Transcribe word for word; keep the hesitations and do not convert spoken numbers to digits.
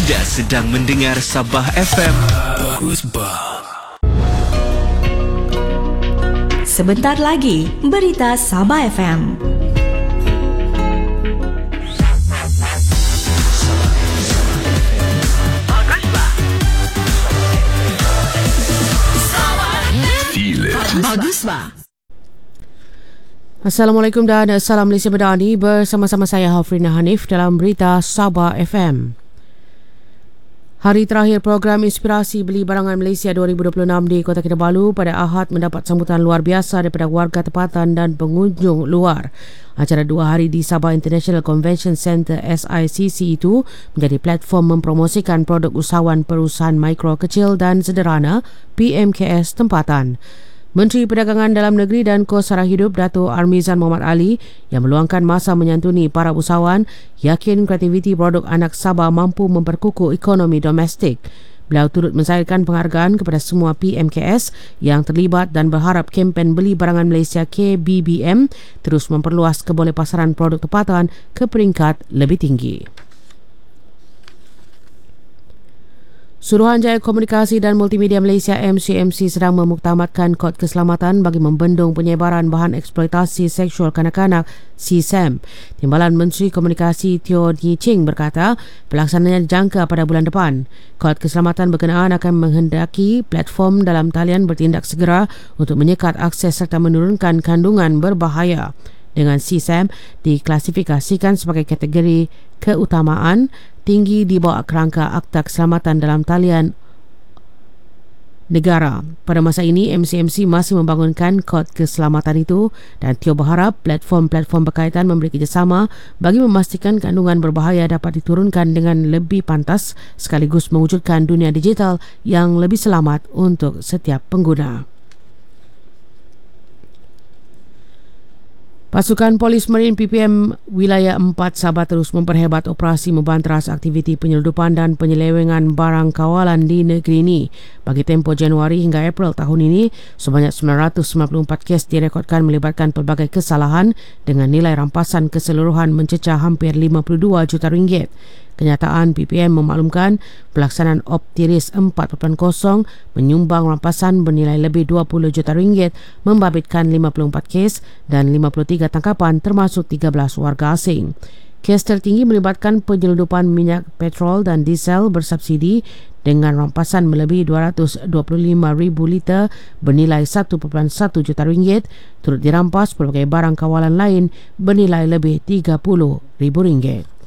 Anda sedang mendengar Sabah F M. Bagus bah. Sebentar lagi, berita Sabah F M. Bagus bah. Assalamualaikum dan salam Malaysia Madani, bersama-sama saya Hafrina Hanif dalam berita Sabah F M. Hari terakhir program Inspirasi Beli Barangan Malaysia dua ribu dua puluh enam di Kota Kinabalu pada Ahad mendapat sambutan luar biasa daripada warga tempatan dan pengunjung luar. Acara dua hari di Sabah International Convention Centre S I C C itu menjadi platform mempromosikan produk usahawan perusahaan mikro kecil dan sederhana P M K S tempatan. Menteri Perdagangan Dalam Negeri dan Kos Sara Hidup Dato' Armizan Mohamad Ali yang meluangkan masa menyantuni para usahawan yakin kreativiti produk anak Sabah mampu memperkukuh ekonomi domestik. Beliau turut mencairkan penghargaan kepada semua P M K S yang terlibat dan berharap kempen Beli Barangan Malaysia K B B M terus memperluas kebolehpasaran produk tempatan ke peringkat lebih tinggi. Suruhanjaya Komunikasi dan Multimedia Malaysia M C M C sedang memuktamadkan kod keselamatan bagi membendung penyebaran bahan eksploitasi seksual kanak-kanak C S A M. Timbalan Menteri Komunikasi Teo Ni Ching berkata pelaksanaannya dijangka pada bulan depan. Kod keselamatan berkenaan akan menghendaki platform dalam talian bertindak segera untuk menyekat akses serta menurunkan kandungan berbahaya. Dengan C S A M diklasifikasikan sebagai kategori keutamaan tinggi di bawah kerangka Akta Keselamatan dalam Talian Negara. Pada masa ini, M C M C masih membangunkan kod keselamatan itu dan Teo berharap platform-platform berkaitan memberi kerjasama bagi memastikan kandungan berbahaya dapat diturunkan dengan lebih pantas sekaligus mewujudkan dunia digital yang lebih selamat untuk setiap pengguna. Pasukan Polis Marin P P M Wilayah empat Sabah terus memperhebat operasi membanteras aktiviti penyeludupan dan penyelewengan barang kawalan di negeri ini. Bagi tempoh Januari hingga April tahun ini, sebanyak sembilan ratus sembilan puluh empat kes direkodkan melibatkan pelbagai kesalahan dengan nilai rampasan keseluruhan mencecah hampir lima puluh dua juta ringgit. Kenyataan P P M memaklumkan pelaksanaan Optiris empat titik kosong menyumbang rampasan bernilai lebih dua puluh juta ringgit membabitkan lima puluh empat kes dan lima puluh tiga tangkapan termasuk tiga belas warga asing. Kes tertinggi melibatkan penyeludupan minyak petrol dan diesel bersubsidi dengan rampasan melebihi dua ratus dua puluh lima ribu liter bernilai satu perpuluhan satu juta ringgit, turut dirampas pelbagai barang kawalan lain bernilai lebih tiga puluh ribu ringgit.